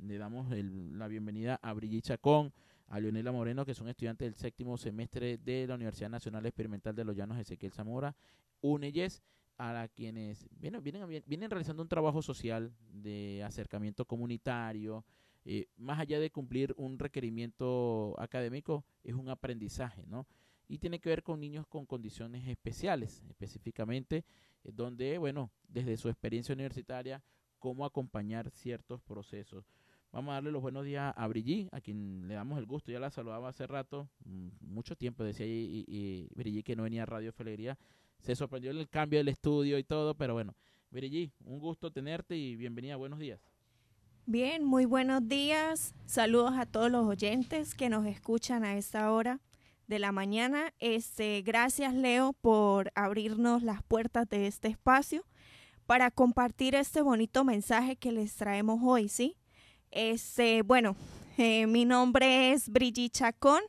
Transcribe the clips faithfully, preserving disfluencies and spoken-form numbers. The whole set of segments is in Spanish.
le damos el, la bienvenida a Brigitte Chacón, a Leonela Moreno, que son estudiantes del séptimo semestre de la Universidad Nacional Experimental de Los Llanos Ezequiel Zamora, UNEYES, a la quienes vienen, vienen, vienen realizando un trabajo social de acercamiento comunitario. Eh, más allá de cumplir un requerimiento académico, es un aprendizaje, ¿no? Y tiene que ver con niños con condiciones especiales, específicamente, eh, donde, bueno, desde su experiencia universitaria, cómo acompañar ciertos procesos. Vamos a darle los buenos días a Brigitte, a quien le damos el gusto. Ya la saludaba hace rato, mucho tiempo, decía y, y, y Brigitte que no venía a Radio Fe y Alegría. Se sorprendió el cambio del estudio y todo, pero bueno, Brigitte, un gusto tenerte y bienvenida, buenos días. Bien, muy buenos días. Saludos a todos los oyentes que nos escuchan a esta hora de la mañana. Este, gracias, Leo, por abrirnos las puertas de este espacio para compartir este bonito mensaje que les traemos hoy, ¿sí? Este, bueno, eh, mi nombre es Brigitte Chacón.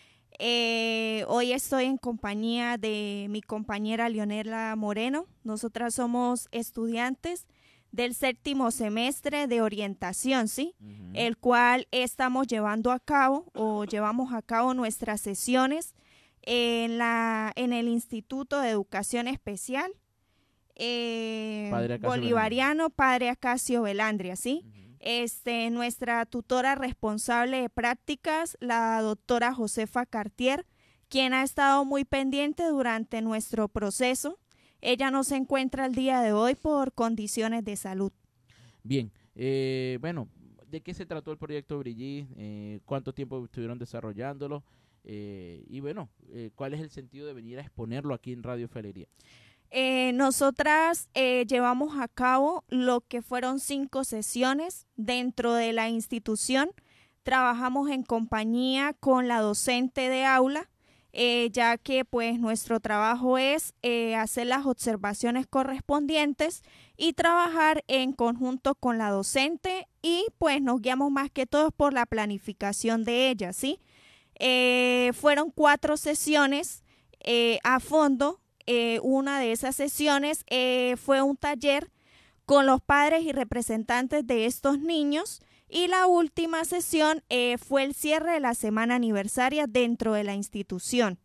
Eh, hoy estoy en compañía de mi compañera Leonela Moreno. Nosotras somos estudiantes del séptimo semestre de orientación, ¿sí? Uh-huh. El cual estamos llevando a cabo o llevamos a cabo nuestras sesiones en, la, en el Instituto de Educación Especial eh, Padre Bolivariano Belandria. Padre Acacio Belandria, ¿sí? Uh-huh. Este, nuestra tutora responsable de prácticas, la doctora Josefa Cartier, quien ha estado muy pendiente durante nuestro proceso. Ella no se encuentra el día de hoy por condiciones de salud. Bien, eh, bueno, ¿de qué se trató el proyecto Brigitte? Eh, ¿Cuánto tiempo estuvieron desarrollándolo? Eh, y bueno, eh, ¿cuál es el sentido de venir a exponerlo aquí en Radio Fe y Alegría? Eh, nosotras eh, llevamos a cabo lo que fueron cinco sesiones dentro de la institución. Trabajamos en compañía con la docente de aula, eh, ya que pues nuestro trabajo es eh, hacer las observaciones correspondientes y trabajar en conjunto con la docente y pues nos guiamos más que todo por la planificación de ella, ¿sí? Eh, fueron cuatro sesiones eh, a fondo. Eh, una de esas sesiones eh, fue un taller con los padres y representantes de estos niños y la última sesión eh, fue el cierre de la semana aniversaria dentro de la institución.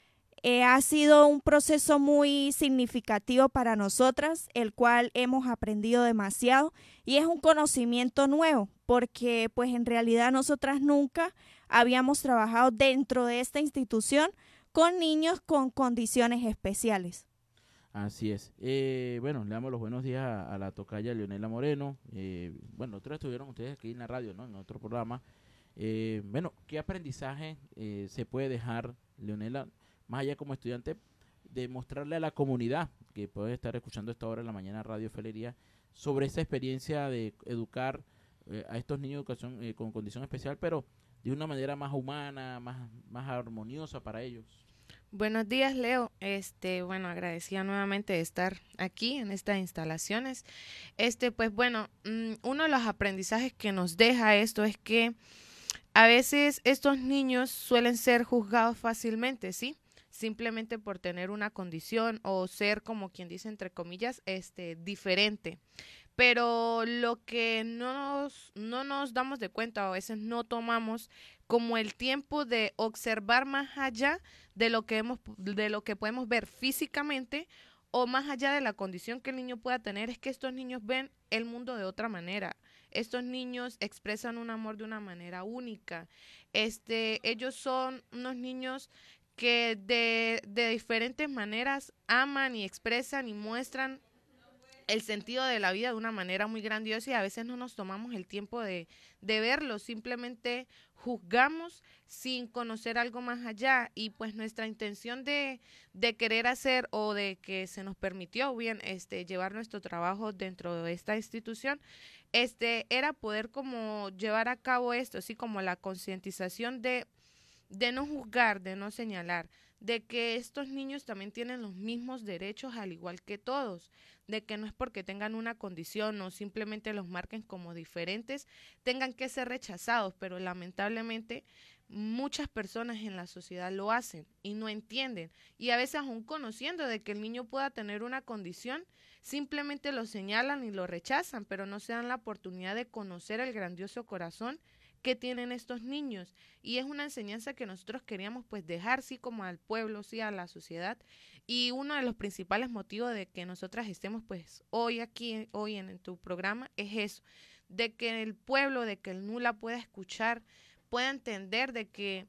Eh, ha sido un proceso muy significativo para nosotras, el cual hemos aprendido demasiado y es un conocimiento nuevo porque pues en realidad nosotras nunca habíamos trabajado dentro de esta institución con niños con condiciones especiales. Así es. Eh, bueno, le damos los buenos días a, a la tocaya Leonela Moreno. Eh, bueno, otros estuvieron ustedes aquí en la radio, ¿no? En otro programa. Eh, bueno, ¿qué aprendizaje eh, se puede dejar, Leonela, más allá como estudiante, de mostrarle a la comunidad que puede estar escuchando esta hora en la mañana Radio Fe y Alegría sobre esa experiencia de educar eh, a estos niños de educación eh, con condición especial, pero de una manera más humana, más, más armoniosa para ellos? Buenos días, Leo. Este, bueno, agradecida nuevamente de estar aquí en estas instalaciones. Este, pues bueno, uno de los aprendizajes que nos deja esto es que a veces estos niños suelen ser juzgados fácilmente, ¿sí? Simplemente por tener una condición o ser, como quien dice, entre comillas, este, diferente. Pero lo que no nos, no nos damos de cuenta o a veces no tomamos como el tiempo de observar más allá de lo que hemos, de lo que podemos ver físicamente o más allá de la condición que el niño pueda tener, es que estos niños ven el mundo de otra manera. Estos niños expresan un amor de una manera única. Este, ellos son unos niños que de, de diferentes maneras aman y expresan y muestran el sentido de la vida de una manera muy grandiosa y a veces no nos tomamos el tiempo de, de verlo, simplemente juzgamos sin conocer algo más allá y pues nuestra intención de, de querer hacer o de que se nos permitió bien este llevar nuestro trabajo dentro de esta institución este era poder como llevar a cabo esto, así como la concientización de de no juzgar, de no señalar, de que estos niños también tienen los mismos derechos al igual que todos, de que no es porque tengan una condición o simplemente los marquen como diferentes, tengan que ser rechazados, pero lamentablemente muchas personas en la sociedad lo hacen y no entienden, y a veces aún conociendo de que el niño pueda tener una condición, simplemente lo señalan y lo rechazan, pero no se dan la oportunidad de conocer el grandioso corazón que tienen estos niños. Y es una enseñanza que nosotros queríamos pues dejar, sí, como al pueblo, sí, a la sociedad. Y uno de los principales motivos de que nosotras estemos pues hoy aquí, hoy en, en tu programa, es eso, de que el pueblo, de que el Nula pueda escuchar, pueda entender de que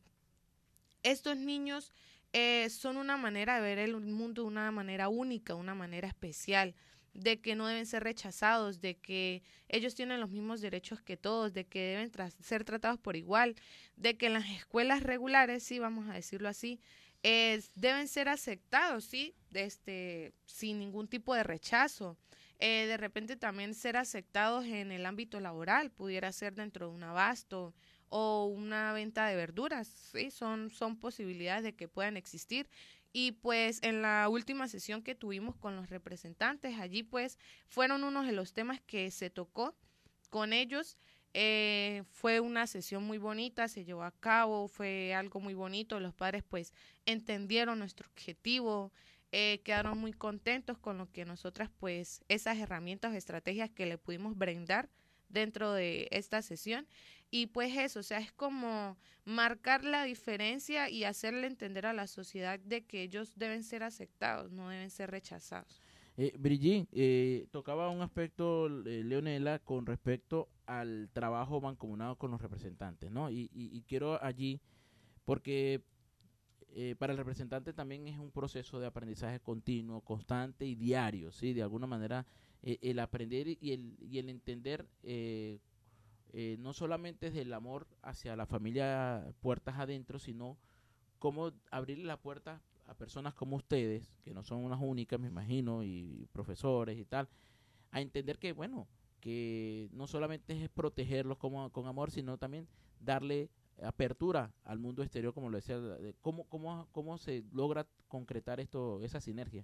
estos niños eh, son una manera de ver el mundo de una manera única, una manera especial, de que no deben ser rechazados, de que ellos tienen los mismos derechos que todos, de que deben tra- ser tratados por igual, de que en las escuelas regulares, sí, vamos a decirlo así, eh, deben ser aceptados, sí, de este, sin ningún tipo de rechazo. Eh, de repente también ser aceptados en el ámbito laboral, pudiera ser dentro de un abasto o una venta de verduras, sí, son, son posibilidades de que puedan existir. Y pues en la última sesión que tuvimos con los representantes, allí pues fueron unos de los temas que se tocó con ellos. Eh, fue una sesión muy bonita, se llevó a cabo, fue algo muy bonito, los padres pues entendieron nuestro objetivo, eh, quedaron muy contentos con lo que nosotras pues esas herramientas o estrategias que le pudimos brindar dentro de esta sesión. Y pues eso, o sea, es como marcar la diferencia y hacerle entender a la sociedad de que ellos deben ser aceptados, no deben ser rechazados. Eh, Brigitte, eh, tocaba un aspecto, eh, Leonela, con respecto al trabajo mancomunado con los representantes, ¿no? Y, y, y quiero allí, porque eh, para el representante también es un proceso de aprendizaje continuo, constante y diario, ¿sí? De alguna manera, eh, el aprender y el, y el entender, eh, eh, no solamente desde el amor hacia la familia puertas adentro, sino cómo abrirle la puerta a personas como ustedes, que no son unas únicas, me imagino, y profesores y tal, a entender que, bueno, que no solamente es protegerlos como, con amor, sino también darle apertura al mundo exterior, como lo decía, de cómo, cómo, cómo se logra concretar esto, esa sinergia.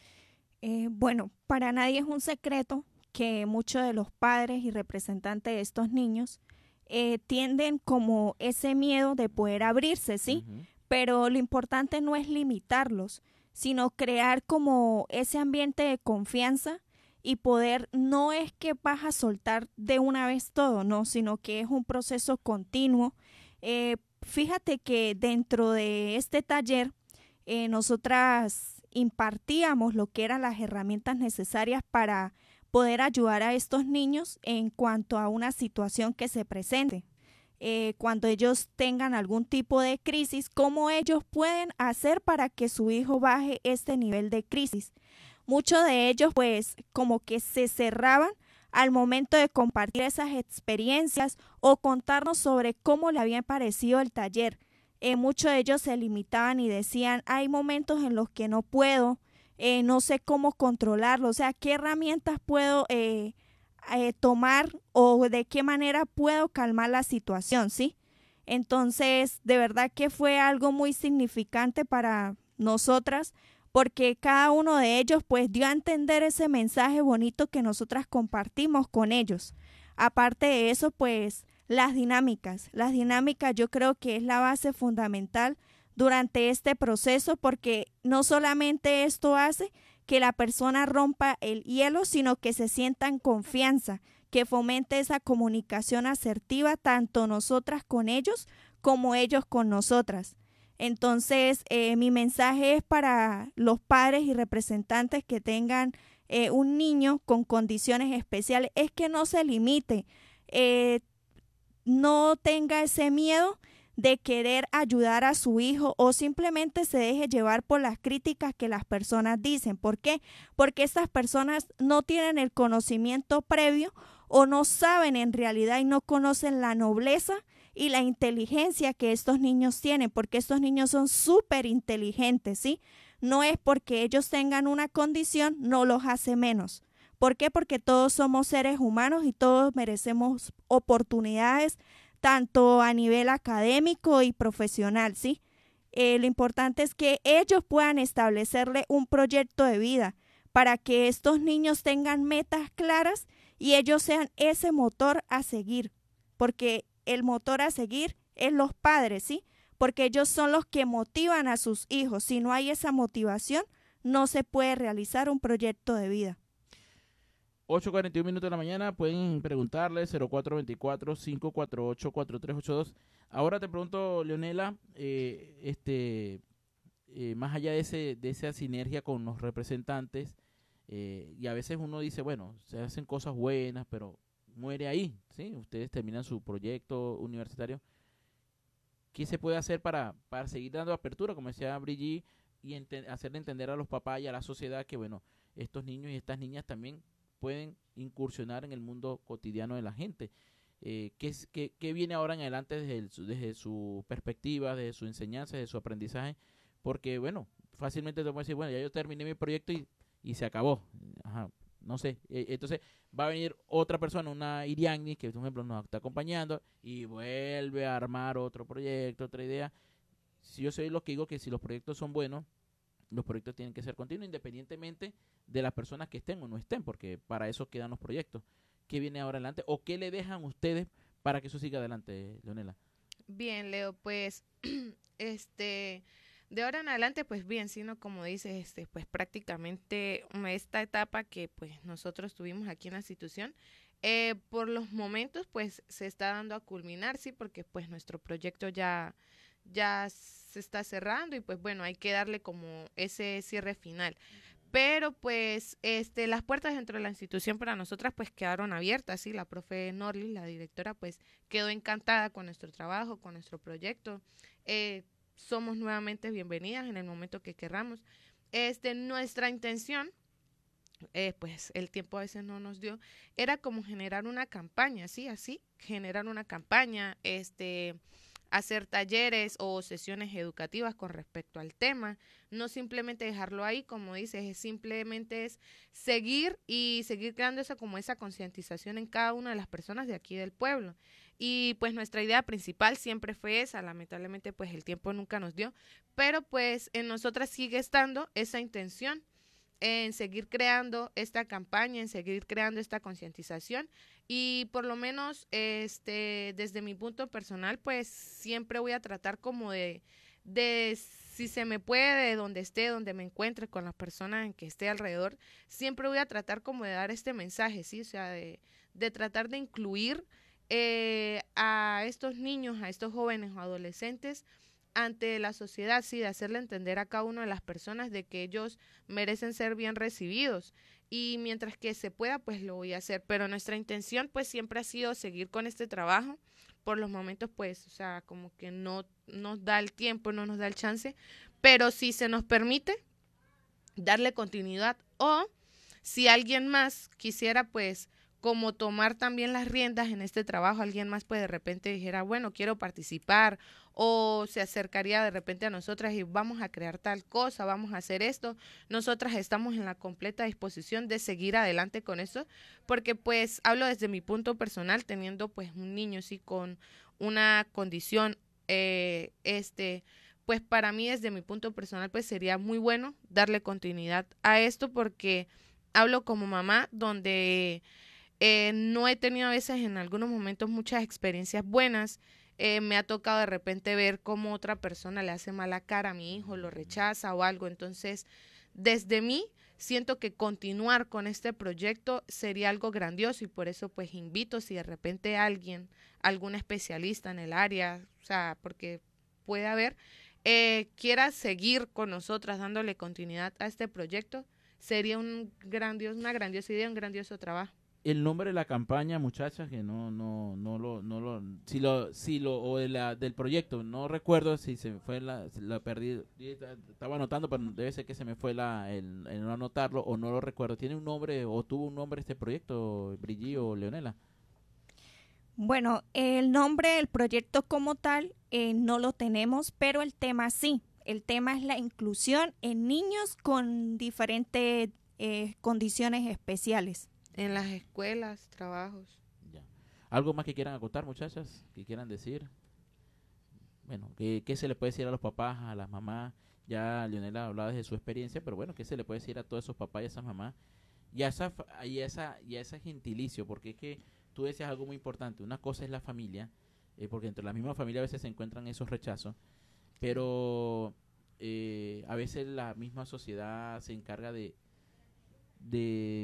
Eh, bueno, para nadie es un secreto que muchos de los padres y representantes de estos niños eh, tienden como ese miedo de poder abrirse, ¿sí? Uh-huh. Pero lo importante no es limitarlos, sino crear como ese ambiente de confianza y poder, no es que vas a soltar de una vez todo, no, sino que es un proceso continuo. Eh, fíjate que dentro de este taller eh, nosotras impartíamos lo que eran las herramientas necesarias para poder ayudar a estos niños en cuanto a una situación que se presente. Eh, cuando ellos tengan algún tipo de crisis, cómo ellos pueden hacer para que su hijo baje este nivel de crisis. Muchos de ellos pues como que se cerraban al momento de compartir esas experiencias o contarnos sobre cómo le había parecido el taller. Eh, muchos de ellos se limitaban y decían, hay momentos en los que no puedo, eh, no sé cómo controlarlo, o sea, qué herramientas puedo eh, eh, tomar o de qué manera puedo calmar la situación, ¿sí? Entonces, de verdad que fue algo muy significante para nosotras, porque cada uno de ellos pues dio a entender ese mensaje bonito que nosotras compartimos con ellos. Aparte de eso, pues las dinámicas, las dinámicas yo creo que es la base fundamental durante este proceso, porque no solamente esto hace que la persona rompa el hielo, sino que se sienta en confianza, que fomente esa comunicación asertiva, tanto nosotras con ellos como ellos con nosotras. Entonces, eh, mi mensaje es para los padres y representantes que tengan eh, un niño con condiciones especiales, es que no se limite, eh, no tenga ese miedo de querer ayudar a su hijo o simplemente se deje llevar por las críticas que las personas dicen. ¿Por qué? Porque estas personas no tienen el conocimiento previo o no saben en realidad y no conocen la nobleza y la inteligencia que estos niños tienen, porque estos niños son súper inteligentes, ¿sí? No es porque ellos tengan una condición, no los hace menos. ¿Por qué? Porque todos somos seres humanos y todos merecemos oportunidades, tanto a nivel académico y profesional, ¿sí? Eh, lo importante es que ellos puedan establecerle un proyecto de vida para que estos niños tengan metas claras y ellos sean ese motor a seguir, porque el motor a seguir es los padres, ¿sí? Porque ellos son los que motivan a sus hijos. Si no hay esa motivación, no se puede realizar un proyecto de vida. ocho cuarenta y uno minutos de la mañana, pueden preguntarle cero cuatro dos cuatro, cinco cuatro ocho, cuatro tres ocho dos. Ahora te pregunto, Leonela, eh, este, eh, más allá de, ese, de esa sinergia con los representantes, eh, y a veces uno dice, bueno, se hacen cosas buenas, pero muere ahí, ¿sí? Ustedes terminan su proyecto universitario. ¿Qué se puede hacer para, para seguir dando apertura, como decía Brigitte, y ente- hacerle entender a los papás y a la sociedad que, bueno, estos niños y estas niñas también pueden incursionar en el mundo cotidiano de la gente? Eh, ¿qué, es- qué, qué viene ahora en adelante desde, el- su- desde su perspectiva, desde su enseñanza, desde su aprendizaje? Porque, bueno, fácilmente te puedo decir, bueno, ya yo terminé mi proyecto y, y se acabó. Ajá, no sé. Eh, entonces va a venir otra persona, una Iriani, que por ejemplo nos está acompañando, y vuelve a armar otro proyecto, otra idea. Si yo soy lo que digo, que si los proyectos son buenos, los proyectos tienen que ser continuos, independientemente de las personas que estén o no estén, porque para eso quedan los proyectos. ¿Qué viene ahora adelante? ¿O qué le dejan ustedes para que eso siga adelante, Leonela? Bien, Leo, pues este de ahora en adelante, pues bien, sino como dices, este, pues prácticamente um, esta etapa que pues nosotros tuvimos aquí en la institución, eh, por los momentos, pues se está dando a culminar, sí, porque pues nuestro proyecto ya ya se está cerrando y pues bueno, hay que darle como ese cierre final. Pero pues este las puertas dentro de la institución para nosotras pues quedaron abiertas, sí, la profe Norlis, la directora, pues quedó encantada con nuestro trabajo, con nuestro proyecto. Eh, somos nuevamente bienvenidas en el momento que querramos. Este, nuestra intención, eh, pues el tiempo a veces no nos dio, era como generar una campaña, sí, así, generar una campaña, este, hacer talleres o sesiones educativas con respecto al tema, no simplemente dejarlo ahí, como dices, es simplemente es seguir y seguir creando esa como esa concientización en cada una de las personas de aquí del pueblo. Y pues nuestra idea principal siempre fue esa, lamentablemente pues el tiempo nunca nos dio, pero pues en nosotras sigue estando esa intención en seguir creando esta campaña, en seguir creando esta concientización y por lo menos este desde mi punto personal pues siempre voy a tratar como de de si se me puede de donde esté, donde me encuentre con las personas en que esté alrededor, siempre voy a tratar como de dar este mensaje, sí, o sea, de, de tratar de incluir eh, a estos niños, a estos jóvenes o adolescentes ante la sociedad, sí, de hacerle entender a cada una de las personas de que ellos merecen ser bien recibidos y mientras que se pueda pues lo voy a hacer, pero nuestra intención pues siempre ha sido seguir con este trabajo. Por los momentos pues, o sea, como que no nos da el tiempo, no nos da el chance, pero si se nos permite darle continuidad o si alguien más quisiera pues como tomar también las riendas en este trabajo, alguien más pues de repente dijera, bueno, quiero participar o se acercaría de repente a nosotras y vamos a crear tal cosa, vamos a hacer esto, nosotras estamos en la completa disposición de seguir adelante con eso, porque pues hablo desde mi punto personal, teniendo pues un niño sí con una condición, eh, este, pues para mí desde mi punto personal pues sería muy bueno darle continuidad a esto porque hablo como mamá donde eh, no he tenido a veces en algunos momentos muchas experiencias buenas. Eh, me ha tocado de repente ver cómo otra persona le hace mala cara a mi hijo, lo rechaza o algo. Entonces, desde mí, siento que continuar con este proyecto sería algo grandioso y por eso pues invito si de repente alguien, algún especialista en el área, o sea, porque puede haber, eh, quiera seguir con nosotras dándole continuidad a este proyecto, sería un grandioso, una grandiosa idea, un grandioso trabajo. El nombre de la campaña, muchachas, que no, no, no lo, no lo, si lo, si lo, o de la, del proyecto, no recuerdo si se me fue la, si la perdí, estaba anotando, pero debe ser que se me fue la, el, el no anotarlo, o no lo recuerdo. ¿Tiene un nombre, o tuvo un nombre este proyecto, Brigitte o Leonela? Bueno, el nombre del proyecto como tal eh, no lo tenemos, pero el tema sí. El tema es la inclusión en niños con diferentes eh, condiciones especiales. En las escuelas, trabajos. Ya. ¿Algo más que quieran acotar, muchachas? ¿Que quieran decir? Bueno, ¿qué, qué se le puede decir a los papás, a las mamás? Ya Leonela hablaba de su experiencia, pero bueno, ¿qué se le puede decir a todos esos papás y a esas mamás? Y a esa, fa- y a esa, y a ese gentilicio, porque es que tú decías algo muy importante. Una cosa es la familia, eh, porque entre la misma familia a veces se encuentran esos rechazos, pero eh, a veces la misma sociedad se encarga de, de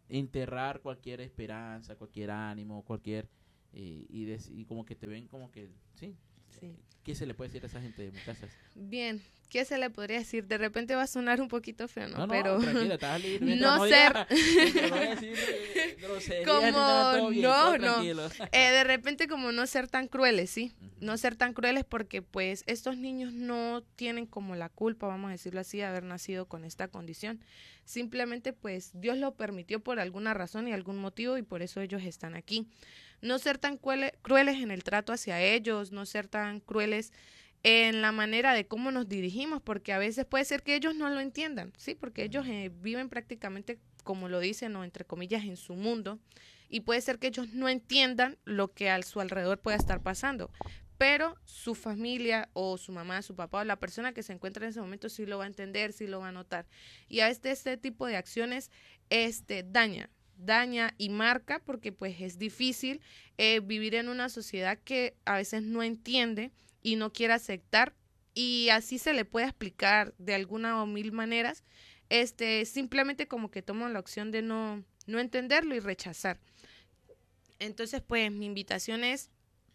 enterrar cualquier esperanza, cualquier ánimo, cualquier eh, y, des, y como que te ven como que sí, Sí. ¿qué se le puede decir a esa gente, muchachas? Bien, ¿qué se le podría decir? De repente va a sonar un poquito feo, ¿no? No, no, Pero tranquila, estás libre. no Mientras no ser- diga- mientras no voy a decir eh, groserías ni Como nada, todo bien, no, todo no. tranquilo. Eh, de repente como no ser tan crueles, ¿sí? Ujú. No ser tan crueles porque pues estos niños no tienen como la culpa, vamos a decirlo así, de haber nacido con esta condición. Simplemente pues Dios lo permitió por alguna razón y algún motivo y por eso ellos están aquí. No ser tan cruele- crueles en el trato hacia ellos, no ser tan crueles en la manera de cómo nos dirigimos, porque a veces puede ser que ellos no lo entiendan, ¿sí? Porque ellos eh, viven prácticamente, como lo dicen, o entre comillas, en su mundo, y puede ser que ellos no entiendan lo que a su alrededor pueda estar pasando, pero su familia o su mamá, su papá o la persona que se encuentra en ese momento sí lo va a entender, sí lo va a notar. Y a este, este tipo de acciones este, daña, daña y marca porque pues es difícil eh, vivir en una sociedad que a veces no entiende y no quiere aceptar y así se le puede explicar de alguna o mil maneras, este, simplemente como que toman la opción de no, no entenderlo y rechazar. Entonces, pues mi invitación es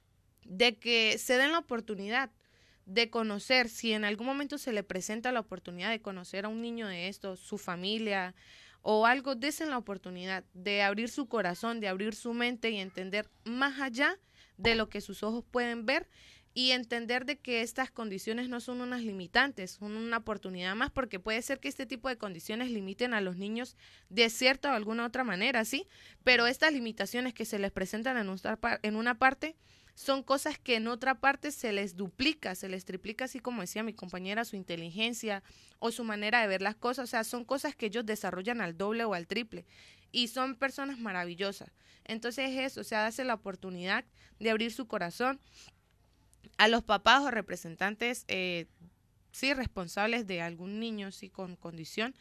de que se den la oportunidad de conocer, si en algún momento se le presenta la oportunidad de conocer a un niño de estos, su familia o algo, desen la oportunidad de abrir su corazón, de abrir su mente y entender más allá de lo que sus ojos pueden ver y entender de que estas condiciones no son unas limitantes, son una oportunidad más, porque puede ser que este tipo de condiciones limiten a los niños de cierta o alguna otra manera, ¿sí? Pero estas limitaciones que se les presentan en, nuestra, en una parte son cosas que en otra parte se les duplica, se les triplica, así como decía mi compañera, su inteligencia o su manera de ver las cosas, o sea, son cosas que ellos desarrollan al doble o al triple y son personas maravillosas. Entonces es eso, o sea, darse la oportunidad de abrir su corazón a los papás o representantes, eh, sí, responsables de algún niño, sí, con condición,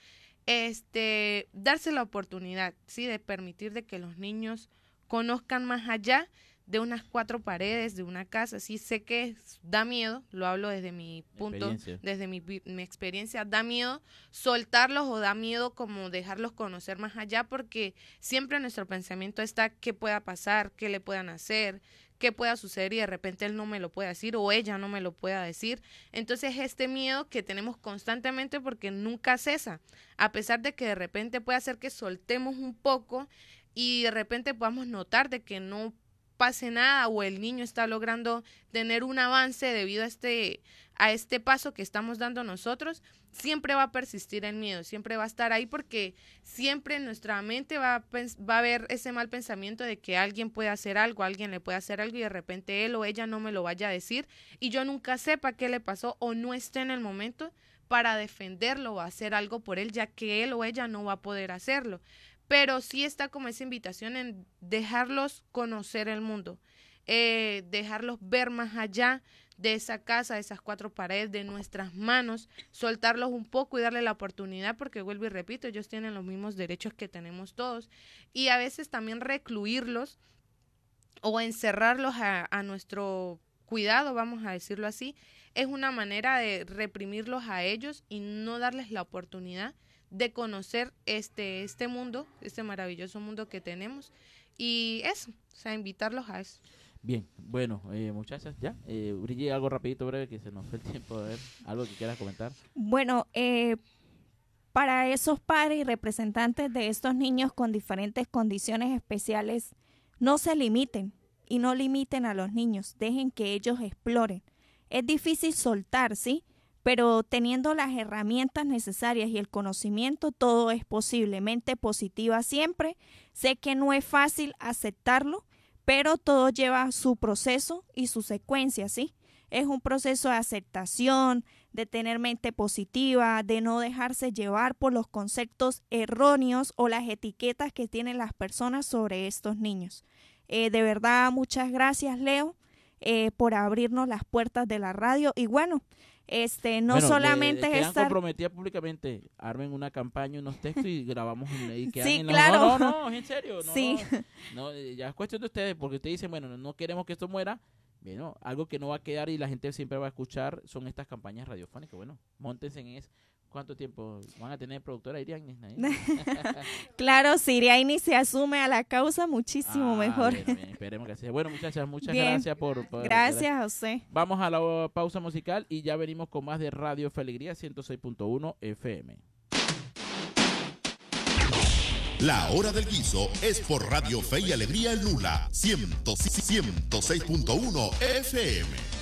este, darse la oportunidad, sí, de permitir de que los niños conozcan más allá de unas cuatro paredes de una casa. Sí, sé que da miedo, lo hablo desde mi punto, desde mi, mi experiencia, da miedo soltarlos o da miedo como dejarlos conocer más allá, porque siempre nuestro pensamiento está qué pueda pasar, qué le puedan hacer, qué pueda suceder y de repente él no me lo pueda decir o ella no me lo pueda decir. Entonces este miedo que tenemos constantemente porque nunca cesa, a pesar de que de repente puede hacer que soltemos un poco y de repente podamos notar de que no pase nada o el niño está logrando tener un avance debido a este a este paso que estamos dando nosotros, siempre va a persistir el miedo, siempre va a estar ahí porque siempre en nuestra mente va a, va a haber ese mal pensamiento de que alguien puede hacer algo, alguien le puede hacer algo y de repente él o ella no me lo vaya a decir y yo nunca sepa qué le pasó o no esté en el momento para defenderlo o hacer algo por él, ya que él o ella no va a poder hacerlo. Pero sí está como esa invitación en dejarlos conocer el mundo, eh, dejarlos ver más allá de esa casa, de esas cuatro paredes, de nuestras manos, soltarlos un poco y darle la oportunidad, porque vuelvo y repito, ellos tienen los mismos derechos que tenemos todos, y a veces también recluirlos o encerrarlos a, a nuestro cuidado, vamos a decirlo así, es una manera de reprimirlos a ellos y no darles la oportunidad de conocer este, este mundo, este maravilloso mundo que tenemos y eso, o sea, invitarlos a eso. Bien, bueno, eh, muchachas, ya, eh, Brigitte, algo rapidito, breve, que se nos fue el tiempo de ver, algo que quieras comentar. Bueno, eh, para esos padres y representantes de estos niños con diferentes condiciones especiales, no se limiten y no limiten a los niños, dejen que ellos exploren. Es difícil soltar, ¿sí? Pero teniendo las herramientas necesarias y el conocimiento, todo es posible. Mente positiva siempre. Sé que no es fácil aceptarlo, pero todo lleva su proceso y su secuencia, ¿sí? Es un proceso de aceptación, de tener mente positiva, de no dejarse llevar por los conceptos erróneos o las etiquetas que tienen las personas sobre estos niños. Eh, de verdad, muchas gracias, Leo, eh, por abrirnos las puertas de la radio. Y bueno, Este, no bueno, solamente le, es estar comprometida públicamente, armen una campaña, unos textos y grabamos un y quedan sí, en claro. La... No, no, no, es en serio. No, sí. no, no, ya es cuestión de ustedes, porque ustedes dicen, bueno, no queremos que esto muera. Bueno, algo que no va a quedar y la gente siempre va a escuchar son estas campañas radiofónicas. Bueno, móntense en eso, ¿Cuánto tiempo van a tener productora Iriani? Claro, si Iriani se asume a la causa, muchísimo ah, mejor. Bien, bien, esperemos que sea. Bueno, muchachas, muchas bien. gracias por, por... Gracias, José. Vamos a la pausa musical y ya venimos con más de Radio Fe Alegría ciento seis punto uno F M. La Hora del Guiso es por Radio Fe y Alegría El Nula, ciento seis punto uno F M.